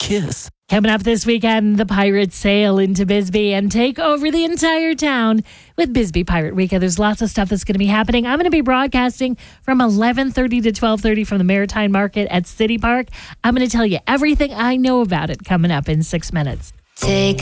kiss. Coming up this weekend, the Pirates sail into Bisbee and take over the entire town with Bisbee Pirate Week. There's lots of stuff that's going to be happening. I'm going to be broadcasting from 11:30 to 12:30 from the Maritime Market at City Park. I'm going to tell you everything I know about it coming up in 6 minutes. Take